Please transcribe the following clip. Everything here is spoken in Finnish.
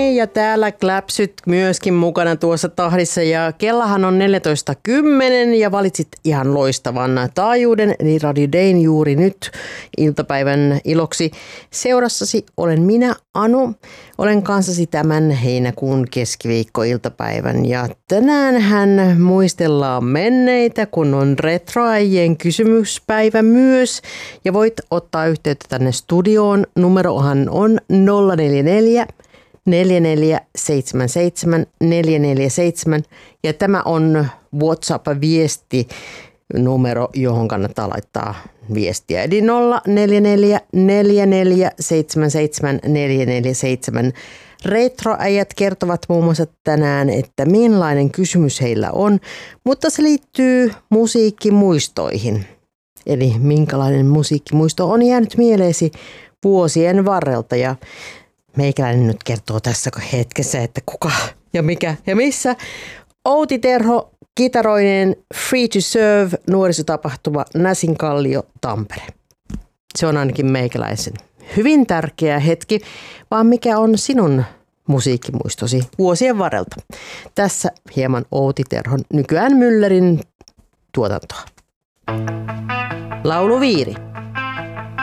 niin, ja täällä Kläpsyt myöskin mukana tuossa tahdissa. Ja kellahan on 14.10 ja valitsit ihan loistavan taajuuden, eli Radio Dayn juuri nyt iltapäivän iloksi. Seurassasi olen minä, Anu. Olen kanssasi tämän heinäkuun keskiviikkoiltapäivän. Ja tänäänhän muistellaan menneitä, kun on retroäijien kysymyspäivä myös. Ja voit ottaa yhteyttä tänne studioon. Numerohan on 044 4477 447 ja tämä on WhatsApp-viesti numero, johon kannattaa laittaa viestiä. Eli 044 4477 447. Retroäijät kertovat muun muassa tänään, että millainen kysymys heillä on, mutta se liittyy musiikkimuistoihin. Eli minkälainen musiikkimuisto on jäänyt mieleesi vuosien varrelta, ja meikäläinen nyt kertoo tässä hetkessä, että kuka ja mikä ja missä. Outi Terho kitaroineen Free to Serve nuorisotapahtuma Näsinkallio, Tampere. Se on ainakin meikäläisen hyvin tärkeä hetki, vaan mikä on sinun musiikkimuistosi vuosien varrelta. Tässä hieman Outi Terhon nykyään Müllerin tuotantoa. Lauluviiri.